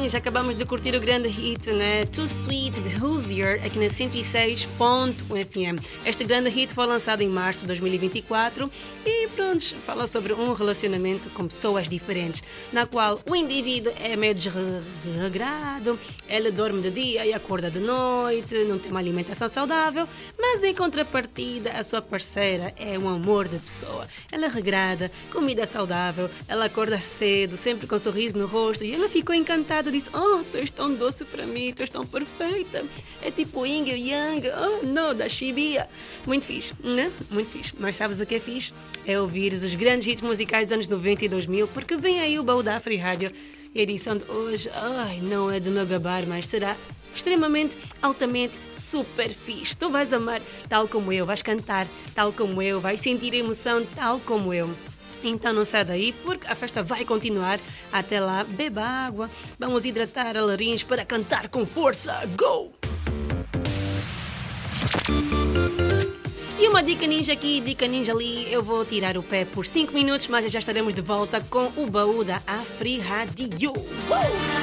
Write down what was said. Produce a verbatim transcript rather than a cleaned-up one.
Ninja, acabamos de curtir o grande hit, né? Too Sweet, de Hozier, aqui na cento e seis ponto um F M. Este grande hit foi lançado em março de dois mil e vinte e quatro e, pronto, fala sobre um relacionamento com pessoas diferentes, na qual o indivíduo é meio desregrado, ele dorme de dia e acorda de noite, não tem uma alimentação saudável, mas em contrapartida, a sua parceira é um amor de pessoa. Ela é regrada, comida saudável, ela acorda cedo, sempre com um sorriso no rosto, e ela ficou encantada, disse: oh, tu és tão doce para mim, tu és tão perfeita, é tipo Yin e Yang, oh não, da Shibia. Muito fixe, né? Muito fixe. Mas sabes o que é fixe? É ouvir os grandes hits musicais dos anos noventa e dois mil, porque vem aí o baú da Afri Rádio e a edição de hoje, ai, não é do meu gabar, mas será extremamente, altamente, super fixe. Tu vais amar tal como eu, vais cantar tal como eu, vais sentir a emoção tal como eu. Então não sai daí, porque a festa vai continuar. Até lá, beba água, vamos hidratar a laringe para cantar com força. Go! E uma dica ninja aqui, dica ninja ali. Eu vou tirar o pé por cinco minutos, mas já estaremos de volta com o baú da Afri Rádio. Uh!